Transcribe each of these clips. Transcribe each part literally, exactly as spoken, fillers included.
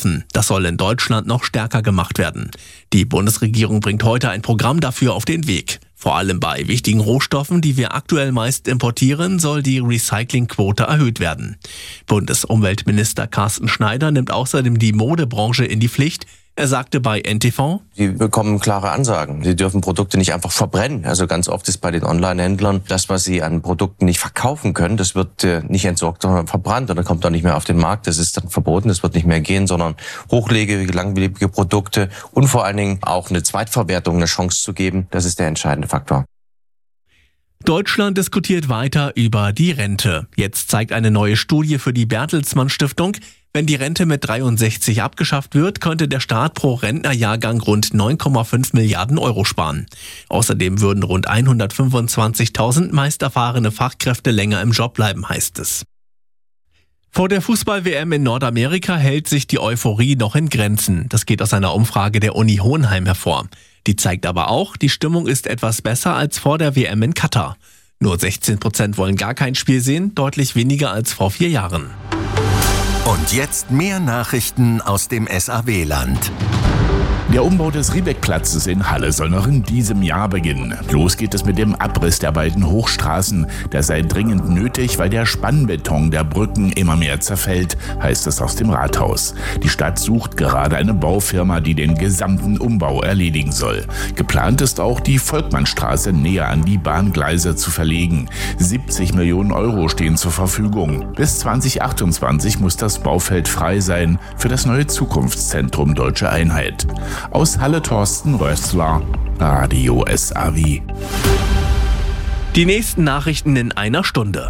müssen. Das soll in Deutschland noch stärker gemacht werden. Die Bundesregierung bringt heute ein Programm dafür auf den Weg. Vor allem bei wichtigen Rohstoffen, die wir aktuell meist importieren, soll die Recyclingquote erhöht werden. Bundesumweltminister Carsten Schneider nimmt außerdem die Modebranche in die Pflicht. Er sagte bei N T V: Sie bekommen klare Ansagen. Sie dürfen Produkte nicht einfach verbrennen. Also ganz oft ist bei den Online-Händlern das, was sie an Produkten nicht verkaufen können, das wird äh, nicht entsorgt, sondern verbrannt und dann kommt auch nicht mehr auf den Markt. Das ist dann verboten, das wird nicht mehr gehen, sondern hochlebige, langlebige Produkte und vor allen Dingen auch eine Zweitverwertung eine Chance zu geben, das ist der entscheidende Faktor. Deutschland diskutiert weiter über die Rente. Jetzt zeigt eine neue Studie für die Bertelsmann Stiftung: Wenn die Rente mit dreiundsechzig abgeschafft wird, könnte der Staat pro Rentnerjahrgang rund neun Komma fünf Milliarden Euro sparen. Außerdem würden rund hundertfünfundzwanzigtausend meist erfahrene Fachkräfte länger im Job bleiben, heißt es. Vor der Fußball-W M in Nordamerika hält sich die Euphorie noch in Grenzen. Das geht aus einer Umfrage der Uni Hohenheim hervor. Die zeigt aber auch, die Stimmung ist etwas besser als vor der W M in Katar. Nur sechzehn Prozent wollen gar kein Spiel sehen, deutlich weniger als vor vier Jahren. Und jetzt mehr Nachrichten aus dem S A W-Land. Der Umbau des Riebeck-Platzes in Halle soll noch in diesem Jahr beginnen. Los geht es mit dem Abriss der beiden Hochstraßen. Das sei dringend nötig, weil der Spannbeton der Brücken immer mehr zerfällt, heißt es aus dem Rathaus. Die Stadt sucht gerade eine Baufirma, die den gesamten Umbau erledigen soll. Geplant ist auch, die Volkmannstraße näher an die Bahngleise zu verlegen. siebzig Millionen Euro stehen zur Verfügung. Bis zwanzig achtundzwanzig muss das Baufeld frei sein für das neue Zukunftszentrum Deutsche Einheit. Aus Halle Thorsten Rössler, Radio S A W. Die nächsten Nachrichten in einer Stunde.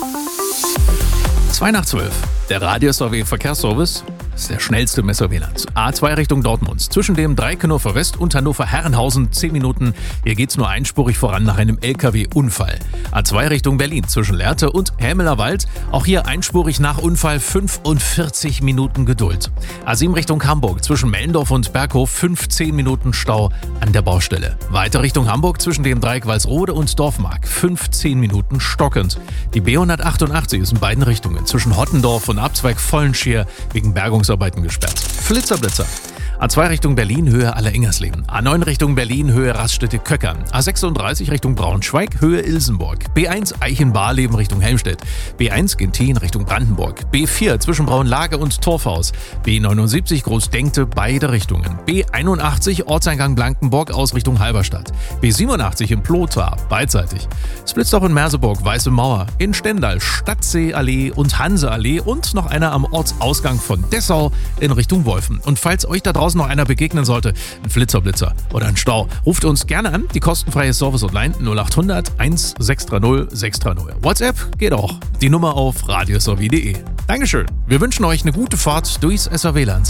zwei nach zwölf. Der Radio S A W Verkehrsservice ist der schnellste im S A W-Land. A zwei Richtung Dortmund. Zwischen dem Dreieck Hannover West und Hannover-Herrenhausen zehn Minuten. Hier geht's nur einspurig voran nach einem L K W-Unfall. A zwei Richtung Berlin zwischen Lehrte und Hämeler Wald. Auch hier einspurig nach Unfall fünfundvierzig Minuten Geduld. A sieben Richtung Hamburg zwischen Mellendorf und Berghof fünfzehn Minuten Stau an der Baustelle. Weiter Richtung Hamburg zwischen dem Dreieck Walsrode und Dorfmark fünfzehn Minuten stockend. Die B hundertachtundachtzig ist in beiden Richtungen zwischen Hottendorf und Abzweig Vollenschier wegen Bergungs Arbeiten gesperrt. Flitzer, Blitzer. A zwei Richtung Berlin, Höhe Allerengernsleben. A neun Richtung Berlin, Höhe Raststätte-Köckern. A sechsunddreißig Richtung Braunschweig, Höhe Ilsenburg. B eins Eichenbarleben Richtung Helmstedt. B eins Genthin Richtung Brandenburg. B vier zwischen Braunlage und Torfhaus. B neunundsiebzig Großdenkte, beide Richtungen. B einundachtzig Ortseingang Blankenburg aus Richtung Halberstadt. B siebenundachtzig in Plotha, beidseitig. Splitsdorf in Merseburg, Weiße Mauer. In Stendal, Stadtseeallee und Hanseallee und noch einer am Ortsausgang von Dessau in Richtung Wolfen. Und falls euch da draußen noch einer begegnen sollte, ein Flitzerblitzer oder ein Stau, ruft uns gerne an. Die kostenfreie Service-Hotline null acht hundert eins sechs drei null sechs drei null. WhatsApp geht auch. Die Nummer auf radio s a w punkt d e. Dankeschön. Wir wünschen euch eine gute Fahrt durchs S A W-Land.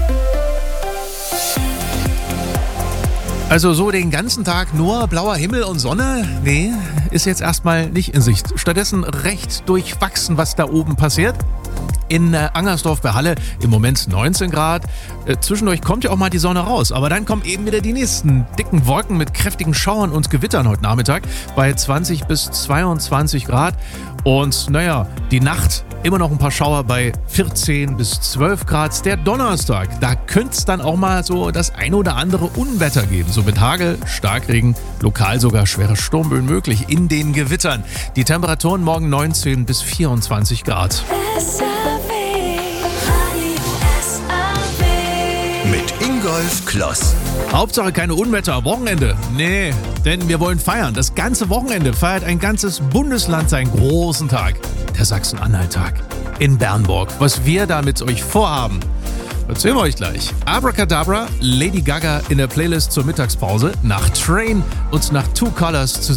Also so den ganzen Tag nur blauer Himmel und Sonne? Nee, ist jetzt erstmal nicht in Sicht. Stattdessen recht durchwachsen, was da oben passiert. In äh, Angersdorf bei Halle im Moment neunzehn Grad. Äh, zwischendurch kommt ja auch mal die Sonne raus. Aber dann kommen eben wieder die nächsten dicken Wolken mit kräftigen Schauern und Gewittern heute Nachmittag bei zwanzig bis zweiundzwanzig Grad. Und naja, die Nacht immer noch ein paar Schauer bei vierzehn bis zwölf Grad. Der Donnerstag, da könnte es dann auch mal so das ein oder andere Unwetter geben. So mit Hagel, Starkregen, lokal sogar schwere Sturmböen möglich in den Gewittern. Die Temperaturen morgen neunzehn bis vierundzwanzig Grad. Mit Ingolf Kloss. Hauptsache keine Unwetter am Wochenende. Nee, denn wir wollen feiern. Das ganze Wochenende feiert ein ganzes Bundesland seinen großen Tag. Der Sachsen-Anhalt-Tag in Bernburg. Was wir da mit euch vorhaben, erzählen wir euch gleich. Abracadabra, Lady Gaga in der Playlist zur Mittagspause, nach Train und nach Two Colors zusammen.